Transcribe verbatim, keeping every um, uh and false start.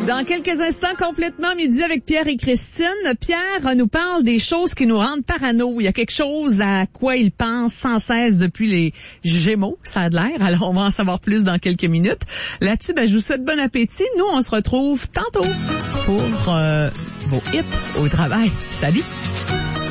Dans quelques instants, complètement midi avec Pierre et Christine. Pierre nous parle des choses qui nous rendent parano. Il y a quelque chose à quoi il pense sans cesse depuis les Gémeaux, ça a de l'air. Alors, on va en savoir plus dans quelques minutes. Là-dessus, ben, je vous souhaite bon appétit. Nous, on se retrouve tantôt pour euh, vos hits au travail. Salut!